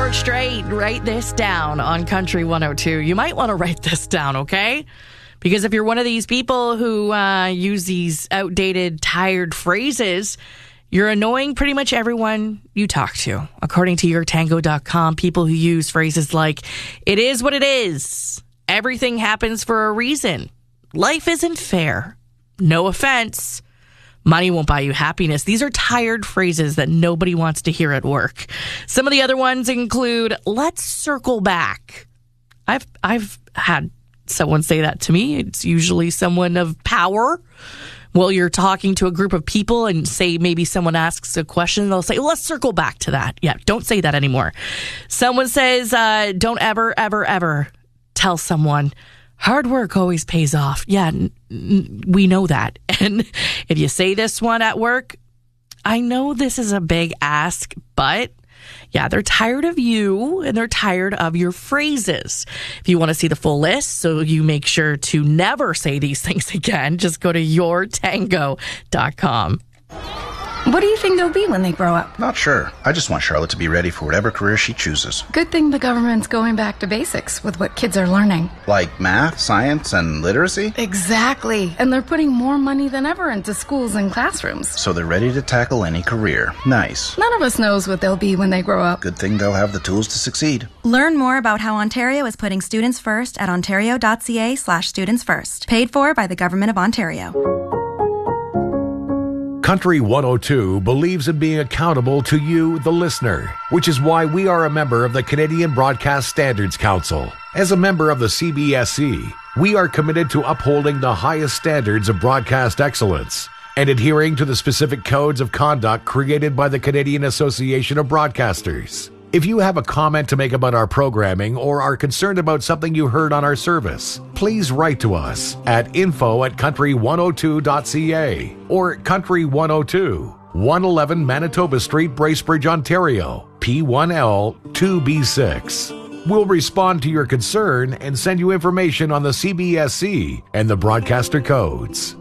hours straight. Write this down on Country 102. You might want to write this down, okay? Because if you're one of these people who use these outdated, tired phrases, you're annoying pretty much everyone you talk to. According to YourTango.com, people who use phrases like, it is what it is, everything happens for a reason, life isn't fair, no offense, money won't buy you happiness. These are tired phrases that nobody wants to hear at work. Some of the other ones include, let's circle back. I've had someone say that to me. It's usually someone of power. Well, you're talking to a group of people and say maybe someone asks a question, they'll say, let's circle back to that. Yeah, don't say that anymore. Someone says, don't ever, ever, ever tell someone, hard work always pays off. Yeah, we know that. And if you say this one at work, I know this is a big ask, but yeah, they're tired of you and they're tired of your phrases. If you want to see the full list, so you make sure to never say these things again, just go to YourTango.com. What do you think they'll be when they grow up? Not sure. I just want Charlotte to be ready for whatever career she chooses. Good thing the government's going back to basics with what kids are learning. Like math, science, and literacy? Exactly. And they're putting more money than ever into schools and classrooms. So they're ready to tackle any career. Nice. None of us knows what they'll be when they grow up. Good thing they'll have the tools to succeed. Learn more about how Ontario is putting students first at ontario.ca/students first. Paid for by the Government of Ontario. Country 102 believes in being accountable to you, the listener, which is why we are a member of the Canadian Broadcast Standards Council. As a member of the CBSC, we are committed to upholding the highest standards of broadcast excellence and adhering to the specific codes of conduct created by the Canadian Association of Broadcasters. If you have a comment to make about our programming or are concerned about something you heard on our service, please write to us at info@country102.ca or Country 102, 111 Manitoba Street, Bracebridge, Ontario, P1L 2B6. We'll respond to your concern and send you information on the CBSC and the broadcaster codes.